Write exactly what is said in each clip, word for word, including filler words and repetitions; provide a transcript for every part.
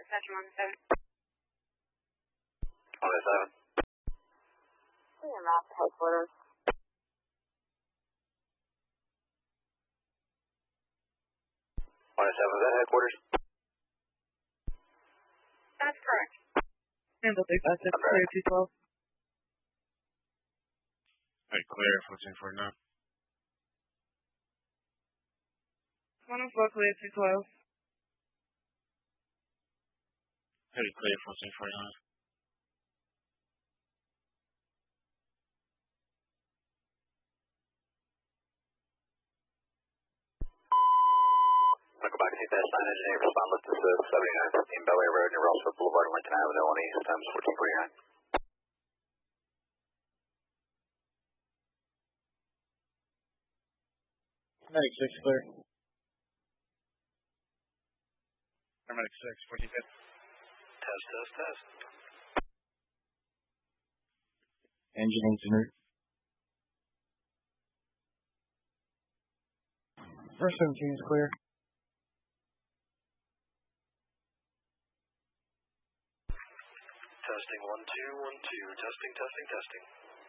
dispatcher on the seven. On the seven. We are off headquarters. On the seven, is that headquarters? That's correct. Handle three five six, clear two twelve. Hey, clear, fourteen forty-nine. one oh four, clear two twelve. Hey, clear, fourteen forty-nine. I'll go back to that sign engineer, respond with this uh, seventy-nine fifteen Bel Air Road near Rossville Boulevard and Lincoln Avenue on East, times fourteen forty-nine. Medic six, clear. Medic six, fourteen fifty. Test, test, test. Engine engineer. First seventeen is clear. Testing one two one two. Testing, testing, testing.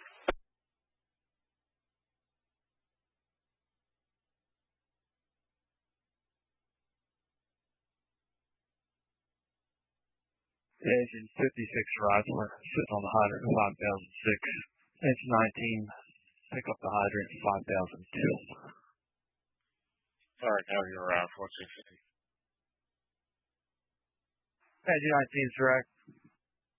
Engine fifty-six Rifler, sitting on the hydrant at five thousand six. Engine nineteen, pick up the hydrant at five thousand two. Alright, now you're around fourteen fifty. Engine nineteen is direct.